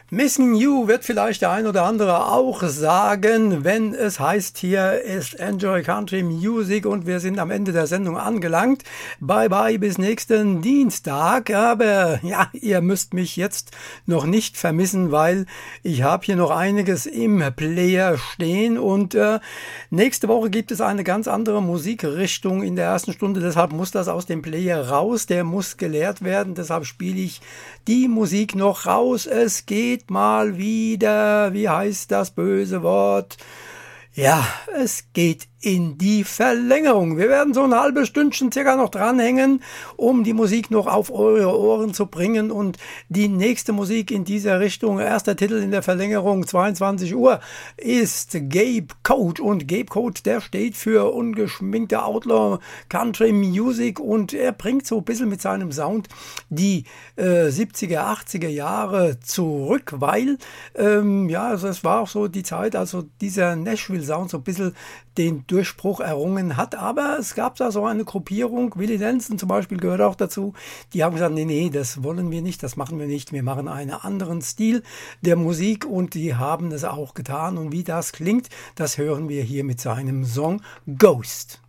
Missing You wird vielleicht der ein oder andere auch sagen, wenn es heißt, hier ist Enjoy Country Music und wir sind am Ende der Sendung angelangt. Bye bye bis nächsten Dienstag, aber ja, ihr müsst mich jetzt noch nicht vermissen, weil ich habe hier noch einiges im Player stehen und nächste Woche gibt es eine ganz andere Musikrichtung in der ersten Stunde, deshalb muss das aus dem Player raus, der muss geleert werden, deshalb spiele ich die Musik noch raus. Es geht mal wieder, wie heißt das böse Wort? Ja, es geht in die Verlängerung. Wir werden so ein halbes Stündchen circa noch dranhängen, um die Musik noch auf eure Ohren zu bringen. Und die nächste Musik in dieser Richtung, erster Titel in der Verlängerung, 22 Uhr, ist Gabe Code. Und Gabe Code, der steht für ungeschminkte Outlaw Country Music und er bringt so ein bisschen mit seinem Sound die 70er, 80er Jahre zurück, weil ja, also es war auch so die Zeit, also dieser Nashville-Sound so ein bisschen den Durchbruch errungen hat, aber es gab da so eine Gruppierung, Willie Nelson zum Beispiel gehört auch dazu, die haben gesagt, nee, das wollen wir nicht, das machen wir nicht, wir machen einen anderen Stil der Musik und die haben es auch getan und wie das klingt, das hören wir hier mit seinem Song Ghost.